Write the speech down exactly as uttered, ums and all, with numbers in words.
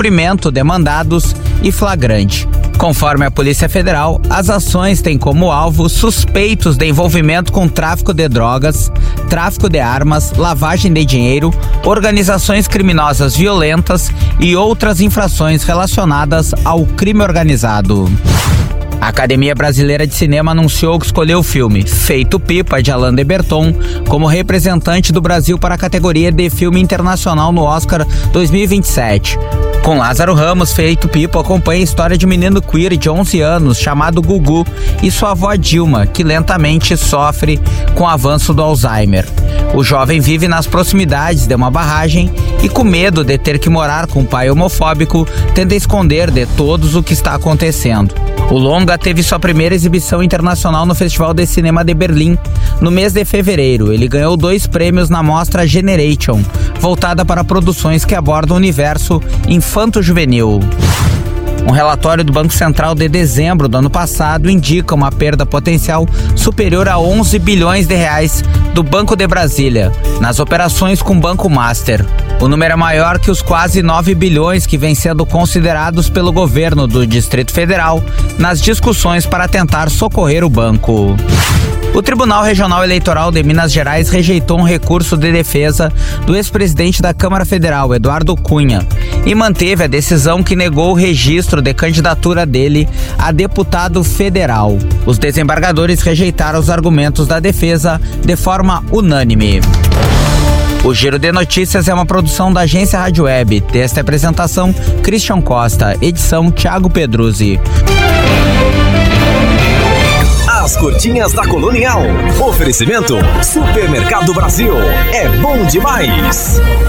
descumprimento de mandados e flagrante. Conforme a Polícia Federal, as ações têm como alvo suspeitos de envolvimento com tráfico de drogas, tráfico de armas, lavagem de dinheiro, organizações criminosas violentas e outras infrações relacionadas ao crime organizado. A Academia Brasileira de Cinema anunciou que escolheu o filme Feito Pipa, de Alain de Botton, como representante do Brasil para a categoria de filme internacional no Oscar dois mil e vinte e sete. Com Lázaro Ramos, Feito Pipa acompanha a história de um menino queer de onze anos chamado Gugu e sua avó Dilma, que lentamente sofre com o avanço do Alzheimer. O jovem vive nas proximidades de uma barragem e, com medo de ter que morar com um pai homofóbico, tenta esconder de todos o que está acontecendo. O longa teve sua primeira exibição internacional no Festival de Cinema de Berlim no mês de fevereiro. Ele ganhou dois prêmios na mostra Generation, voltada para produções que abordam o universo infanto-juvenil. Um relatório do Banco Central de dezembro do ano passado indica uma perda potencial superior a onze bilhões de reais do Banco de Brasília nas operações com o Banco Master. O número é maior que os quase nove bilhões que vêm sendo considerados pelo governo do Distrito Federal nas discussões para tentar socorrer o banco. O Tribunal Regional Eleitoral de Minas Gerais rejeitou um recurso de defesa do ex-presidente da Câmara Federal, Eduardo Cunha, e manteve a decisão que negou o registro de candidatura dele a deputado federal. Os desembargadores rejeitaram os argumentos da defesa de forma unânime. O Giro de Notícias é uma produção da Agência Rádio Web. Texto e apresentação, Christian Costa. Edição, Thiago Pedruzzi. As curtinhas da Colonial. Oferecimento Supermercado Brasil. É bom demais.